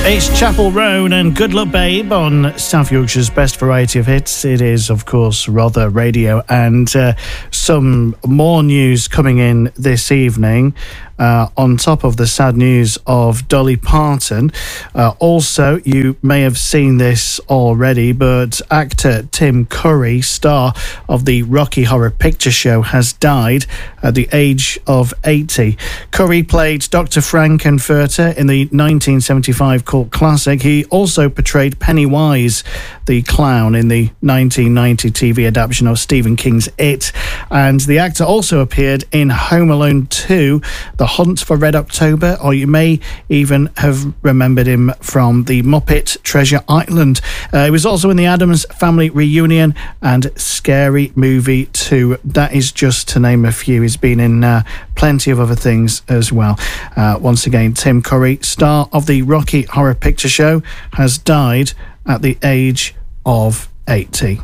It's Chapel Roan and Good Luck Babe on South Yorkshire's best variety of hits. It is, of course, Rother Radio, and some more news coming in this evening. On top of the sad news of Dolly Parton. Also, you may have seen this already, but actor Tim Curry, star of the Rocky Horror Picture Show, has died at the age of 80. Curry played Dr. Frankenfurter in the 1975 cult classic. He also portrayed Pennywise the clown in the 1990 TV adaptation of Stephen King's It. And the actor also appeared in Home Alone 2, The Hunt for Red October, or you may even have remembered him from the Muppet Treasure Island. He was also in the Addams Family Reunion and Scary Movie 2. That is just to name a few. He's been in plenty of other things as well. Once again, Tim Curry, star of the Rocky Horror Picture Show, has died at the age of 80.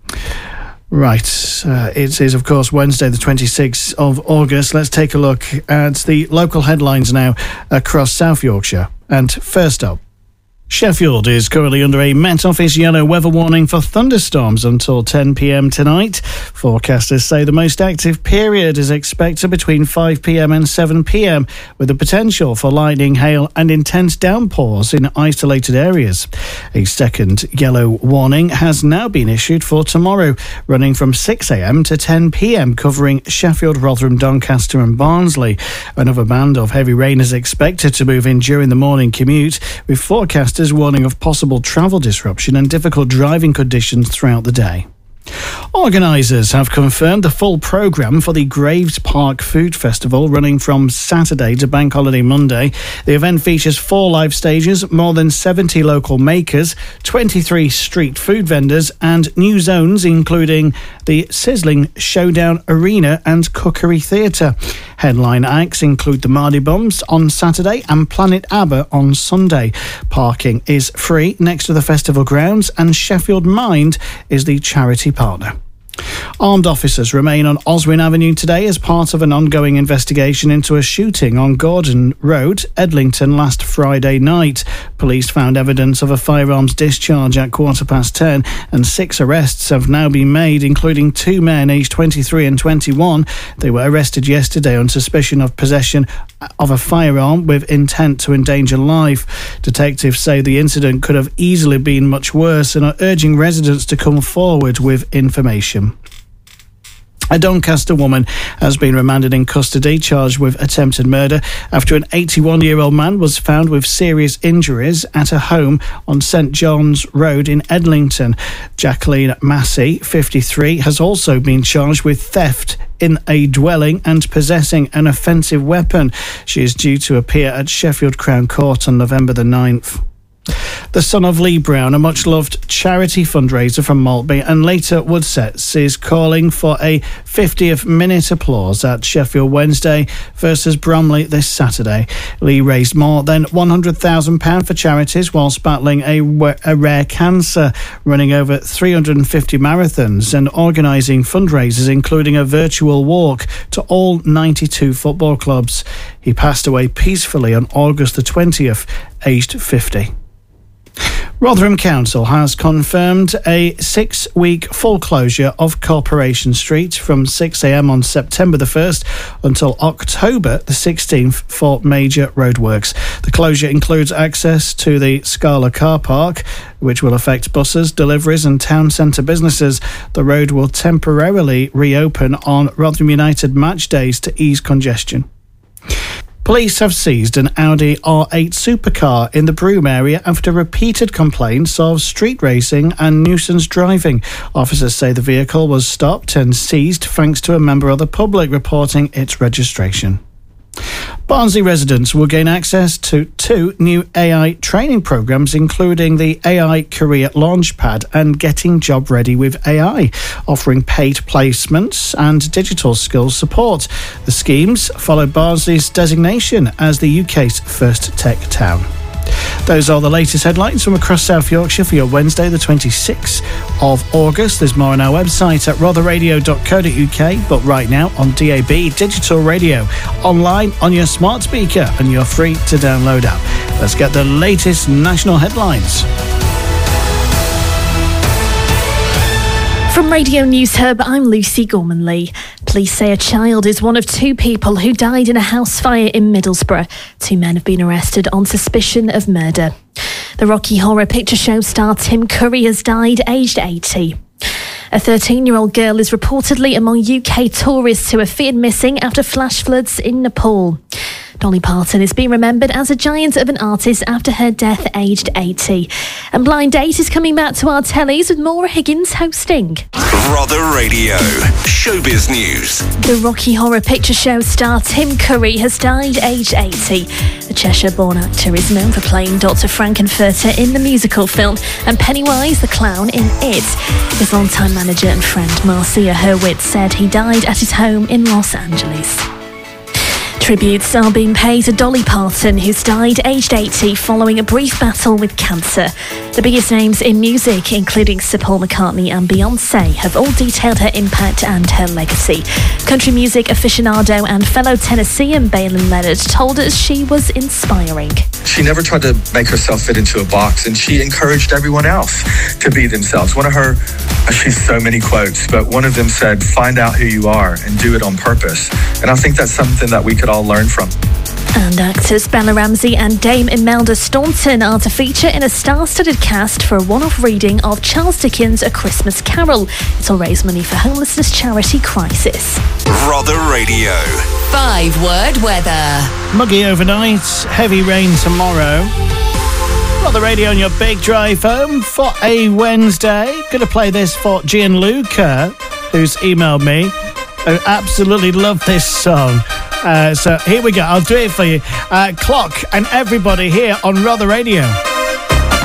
Right, it is, of course, Wednesday, the 26th of August. Let's take a look at the local headlines now across South Yorkshire. And first up, Sheffield is currently under a Met Office yellow weather warning for thunderstorms until 10 p.m. tonight. Forecasters say the most active period is expected between 5 p.m. and 7 p.m, with the potential for lightning, hail and intense downpours in isolated areas. A second yellow warning has now been issued for tomorrow, running from 6 a.m. to 10 p.m, covering Sheffield, Rotherham, Doncaster and Barnsley. Another band of heavy rain is expected to move in during the morning commute, with forecasters warning of possible travel disruption and difficult driving conditions throughout the day. Organisers have confirmed the full programme for the Graves Park Food Festival, running from Saturday to Bank Holiday Monday. The event features 4 live stages, more than 70 local makers, 23 street food vendors and new zones including the Sizzling Showdown Arena and Cookery Theatre. Headline acts include the Mardy Bums on Saturday and Planet ABBA on Sunday. Parking is free next to the festival grounds and Sheffield Mind is the charity partner. Armed officers remain on Oswin Avenue today as part of an ongoing investigation into a shooting on Gordon Road, Edlington, last Friday night. Police found evidence of a firearms discharge at 10:15 and 6 arrests have now been made, including 2 men aged 23 and 21. They were arrested yesterday on suspicion of possession of a firearm with intent to endanger life. Detectives say the incident could have easily been much worse and are urging residents to come forward with information. A Doncaster woman has been remanded in custody, charged with attempted murder after an 81-year-old man was found with serious injuries at a home on St John's Road in Edlington. Jacqueline Massey, 53, has also been charged with theft in a dwelling and possessing an offensive weapon. She is due to appear at Sheffield Crown Court on November the 9th. The Son of Lee Brown, a much-loved charity fundraiser from Maltby and later Woodsets, is calling for a 50th minute applause at Sheffield Wednesday versus Bromley this Saturday. Lee raised more than £100,000 for charities whilst battling a rare cancer, running over 350 marathons and organising fundraisers including a virtual walk to all 92 football clubs. He passed away peacefully on August the 20th, aged 50. Rotherham Council has confirmed a 6-week full closure of Corporation Street from 6 a.m. on September the 1st until October the 16th for major roadworks. The closure includes access to the Scala car park, which will affect buses, deliveries and town centre businesses. The road will temporarily reopen on Rotherham United match days to ease congestion. Police have seized an Audi R8 supercar in the Broome area after repeated complaints of street racing and nuisance driving. Officers say the vehicle was stopped and seized thanks to a member of the public reporting its registration. Barnsley residents will gain access to 2 new AI training programmes, including the AI Career Launchpad and Getting Job Ready with AI, offering paid placements and digital skills support. The schemes follow Barnsley's designation as the UK's first tech town. Those are the latest headlines from across South Yorkshire for your Wednesday, the 26th of August. There's more on our website at rotherradio.co.uk, but right now on DAB, digital radio, online on your smart speaker and your free to download app. Let's get the latest national headlines. From Radio News Hub, I'm Lucy Gormanley. Police say a child is one of 2 people who died in a house fire in Middlesbrough. 2 men have been arrested on suspicion of murder. The Rocky Horror Picture Show star Tim Curry has died, aged 80. A 13-year-old girl is reportedly among UK tourists who are feared missing after flash floods in Nepal. Dolly Parton is being remembered as a giant of an artist after her death, aged 80. And Blind Date is coming back to our tellies with Maura Higgins hosting. Rother Radio, showbiz news. The Rocky Horror Picture Show star Tim Curry has died, aged 80. The Cheshire-born actor is known for playing Dr. Frankenfurter in the musical film and Pennywise the Clown in It. His longtime manager and friend Marcia Hurwitz said he died at his home in Los Angeles. Tributes are being paid to Dolly Parton, who's died aged 80 following a brief battle with cancer. The biggest names in music, including Sir Paul McCartney and Beyoncé, have all detailed her impact and her legacy. Country music aficionado and fellow Tennessean Bailyn Leonard told us she was inspiring. She never tried to make herself fit into a box, and she encouraged everyone else to be themselves. One of her, she's so many quotes, but one of them said, "Find out who you are and do it on purpose." And I think that's something that we could all learn from. And actors Bella Ramsey and Dame Imelda Staunton are to feature in a star-studded cast for a one-off reading of Charles Dickens' A Christmas Carol. It'll raise money for homelessness charity Crisis. Rother Radio. 5-word weather. Muggy overnight, heavy rain tomorrow. Rother Radio on your big drive home for a Wednesday. Going to play this for Gianluca, who's emailed me. I absolutely love this song. So here we go. I'll do it for you. Clock and everybody here on Rother Radio.